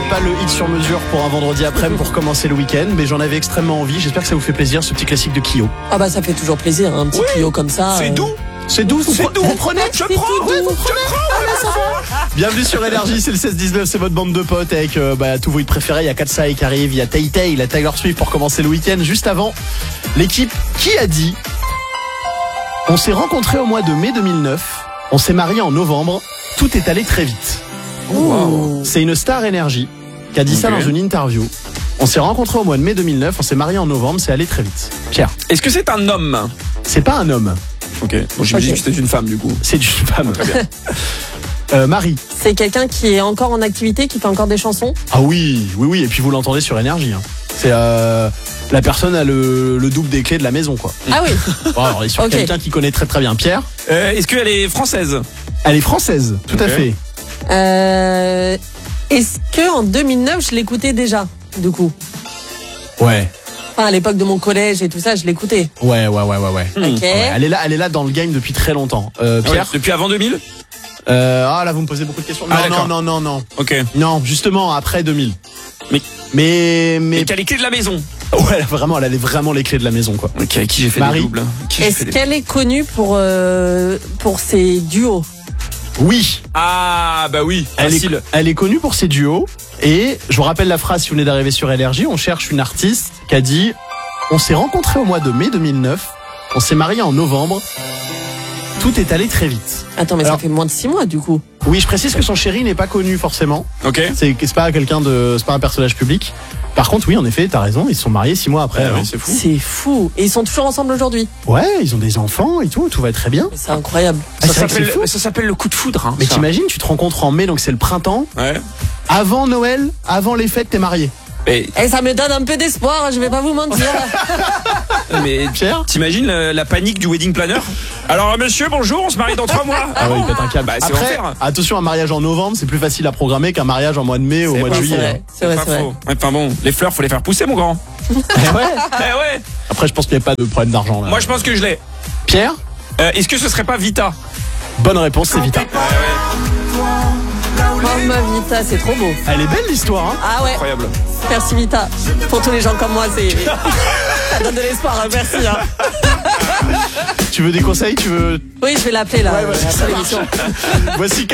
pas le hit sur mesure pour un vendredi après-midi pour commencer le week-end, mais j'en avais extrêmement envie. J'espère que ça vous fait plaisir, ce petit classique de Kyo. Ah bah ça fait toujours plaisir, un petit Kyo comme ça. C'est doux. C'est doux, vous prenez. Je prends, ouais, vous prenez. Bienvenue sur Énergie, c'est le 16-19, c'est votre bande de potes avec tous vos hits préférés. Il y a Katsai qui arrive, il y a Tay Tay, il y a Taylor Swift pour commencer le week-end. Juste avant, l'équipe qui a dit: on s'est rencontrés au mois de mai 2009, on s'est mariés en novembre, tout est allé très vite. Wow. C'est une star Énergie qui a dit ça dans une interview. On s'est rencontrés au mois de mai 2009, on s'est mariés en novembre, c'est allé très vite. Pierre. Est-ce que c'est un homme? C'est pas un homme. Ok. Bon, j'imagine que c'était une femme du coup. C'est une femme. Très bien. Marie. C'est quelqu'un qui est encore en activité, qui fait encore des chansons? Ah oui. Et puis vous l'entendez sur Énergie. Hein. C'est la personne a le double des clés de la maison, quoi. Ah oui. Bon, alors, on est sur quelqu'un qui connaît très très bien. Pierre. Est-ce qu'elle est française? Elle est française, tout à fait. Est-ce que en 2009 je l'écoutais déjà, du coup? Ouais. Enfin, à l'époque de mon collège et tout ça, je l'écoutais. Ouais. Ok. Ouais, elle est là dans le game depuis très longtemps. Pierre. Ouais, depuis avant 2000? Là vous me posez beaucoup de questions. Non. Ok. Non, justement après 2000. Mais t'as les clés de la maison. Ouais, elle avait vraiment les clés de la maison, quoi. Ok, avec qui j'ai fait Marie. des doubles? Est-ce qu'elle est connue pour ses duos? Oui. Ah bah oui, facile. Elle est connue pour ses duos. Et je vous rappelle la phrase si vous venez d'arriver sur Énergie, on cherche une artiste qui a dit: on s'est rencontrés au mois de mai 2009, on s'est mariés en novembre, tout est allé très vite. Attends, mais ça fait moins de 6 mois du coup. Oui, je précise que son chéri n'est pas connu forcément. Ok. C'est pas c'est pas un personnage public. Par contre, oui, en effet, t'as raison, ils se sont mariés 6 mois après. Ouais, c'est fou. C'est fou. Et ils sont toujours ensemble aujourd'hui. Ouais, ils ont des enfants et tout va très bien. C'est incroyable. Ça s'appelle le coup de foudre. Hein, mais ça. t'imagines, tu te rencontres en mai, donc c'est le printemps. Ouais. Avant Noël, avant les fêtes, t'es marié. Et ça me donne un peu d'espoir, je vais pas vous mentir. mais Pierre, t'imagines la panique du wedding planner? Alors monsieur, bonjour, on se marie dans 3 mois. Ah oui, il pète un câble. Bah, c'est après, l'enfer. attention, un mariage en novembre, c'est plus facile à programmer qu'un mariage en mois de mai ou au mois de juillet. C'est vrai. Faux. Enfin bon, les fleurs, faut les faire pousser, mon grand. Ouais. Après, je pense qu'il n'y a pas de problème d'argent là. Moi, je pense que je l'ai. Pierre, Est-ce que ce serait pas Vita? bonne réponse, c'est Vita. Oh ma Vita, c'est trop beau. Elle est belle l'histoire, hein. Ah ouais. Incroyable. Merci Vita. Pour tous les gens comme moi, ça donne de l'espoir, hein. Merci. Hein. Tu veux des conseils? Oui, je vais l'appeler là. Ouais, après l'émission. Voici